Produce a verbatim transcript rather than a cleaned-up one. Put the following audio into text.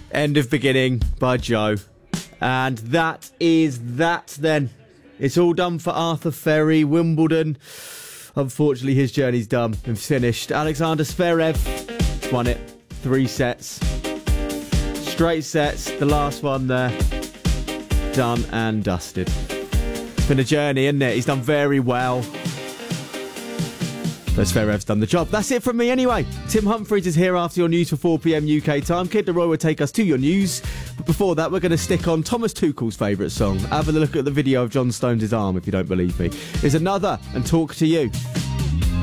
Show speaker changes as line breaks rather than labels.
End of Beginning by Joe. And that is that then. It's all done for Arthur Ferry, Wimbledon. Unfortunately, his journey's done and finished. Alexander Zverev won it. Three sets. Straight sets. The last one there. Done and dusted. Been a journey, isn't it? He's done very well. So Zverev's done the job. That's it from me anyway. Tim Humphries is here after your news for four p m U K time. Kid Leroy will take us to your news. But before that, we're going to stick on Thomas Tuchel's favourite song. Have a look at the video of John Stones' arm if you don't believe me. Here's another and talk to you.